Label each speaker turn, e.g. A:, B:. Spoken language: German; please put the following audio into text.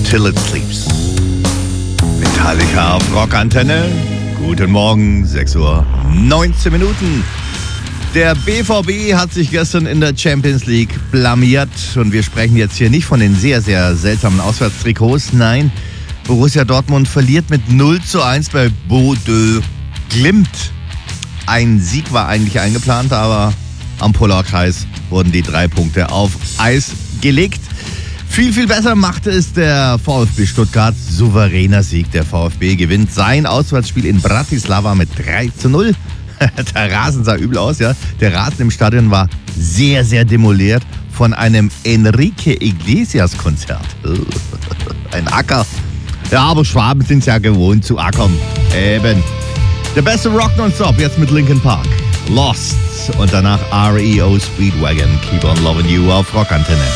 A: Till It Sleeps. Metallica auf Rockantenne. Guten Morgen, 6:19 Uhr. Der BVB hat sich gestern in der Champions League blamiert. Und wir sprechen jetzt hier nicht von den sehr, sehr seltsamen Auswärtstrikots. Nein, Borussia Dortmund verliert mit 0:1 bei Bodø Glimt. Ein Sieg war eigentlich eingeplant, aber am Polarkreis wurden die 3 Punkte auf Eis gelegt. Viel, viel besser machte es der VfB Stuttgart. Souveräner Sieg. Der VfB gewinnt sein Auswärtsspiel in Bratislava mit 3:0. Der Rasen sah übel aus, ja. Der Rasen im Stadion war sehr, sehr demoliert von einem Enrique Iglesias-Konzert. Ein Acker. Ja, aber Schwaben sind es ja gewohnt zu ackern. Eben. Der beste Rock nonstop, jetzt mit Linkin Park. Lost. Und danach REO Speedwagon. Keep on loving you auf Rockantenne.